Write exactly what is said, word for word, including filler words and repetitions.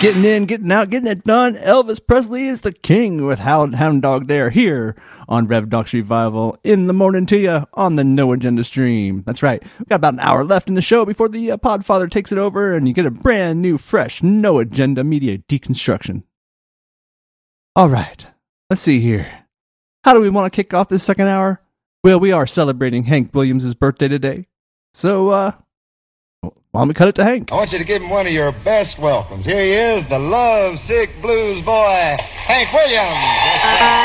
Getting in, getting out, getting it done. Elvis Presley is the king with Hound, Hound Dog there, here on Rev Docs Revival in the morning to you on the No Agenda stream. That's right. We've got about an hour left in the show before the uh, Podfather takes it over and you get a brand new, fresh, No Agenda media deconstruction. All right. Let's see here. How do we want to kick off this second hour? Well, we are celebrating Hank Williams' birthday today. So, uh, why don't we cut it to Hank? I want you to give him one of your best welcomes. Here he is, the love-sick blues boy, Hank Williams.